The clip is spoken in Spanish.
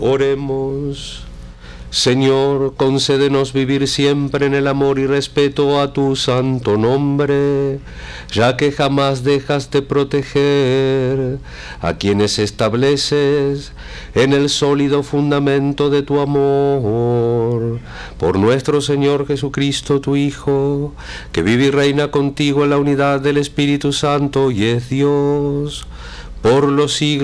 Oremos. Señor, concédenos vivir siempre en el amor y respeto a tu santo nombre, ya que jamás dejas de proteger a quienes estableces en el sólido fundamento de tu amor. Por nuestro Señor Jesucristo, tu Hijo, que vive y reina contigo en la unidad del Espíritu Santo y es Dios, por los siglos